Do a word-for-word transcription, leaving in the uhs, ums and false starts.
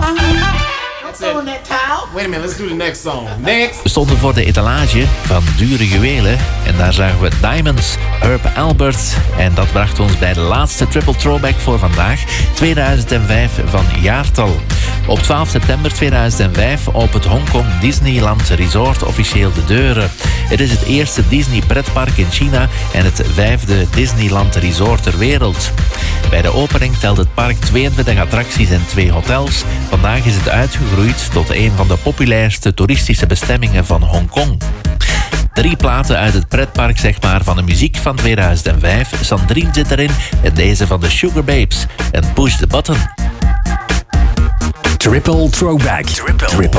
Wait a minute, let's do the next song. Next. We stonden voor de etalage van dure juwelen en daar zagen we Diamonds, Herb Alpert. En dat bracht ons bij de laatste triple throwback voor vandaag, tweeduizend vijf van jaartal. Op twaalf september tweeduizend vijf opent Hongkong Disneyland Resort officieel de deuren. Het is het eerste Disney pretpark in China en het vijfde Disneyland Resort ter wereld. Bij de opening telt het park tweeëntwintig attracties en twee hotels. Vandaag is het uitgegroeid tot een van de populairste toeristische bestemmingen van Hongkong. Drie platen uit het pretpark, zeg maar, van de muziek van tweeduizend vijf. Sandrine zit erin en deze van de Sugar Babes. En Push the Button. Triple Throwback. Triple, Triple